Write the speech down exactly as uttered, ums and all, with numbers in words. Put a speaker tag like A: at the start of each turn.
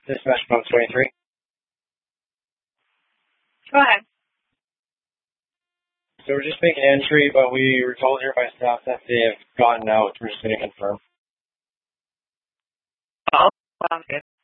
A: Dispatch Pump twenty-three.
B: Go ahead.
A: So we're just making entry, but we were told here by staff that they have gotten out. We're just going to confirm.
B: Oh, sounds good.